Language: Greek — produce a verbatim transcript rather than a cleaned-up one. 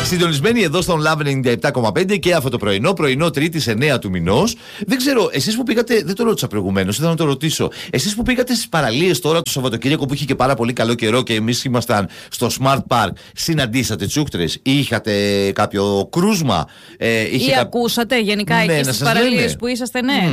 Συντονισμένοι εδώ στον Love ενενήντα επτά κόμμα πέντε και αυτό το πρωινό, πρωινό Τρίτης εννέα του μηνός. Δεν ξέρω, εσείς που πήγατε, δεν το ρώτησα προηγουμένως, ήθελα να το ρωτήσω. Εσείς που πήγατε στις παραλίες τώρα το Σαββατοκύριακο που είχε και πάρα πολύ καλό καιρό και εμείς ήμασταν στο Smart Park, συναντήσατε τσούκτρες ή είχατε κάποιο κρούσμα? Ε, είχε ή κα... ακούσατε γενικά ναι, εκεί στις παραλίες που είσαστε, ναι.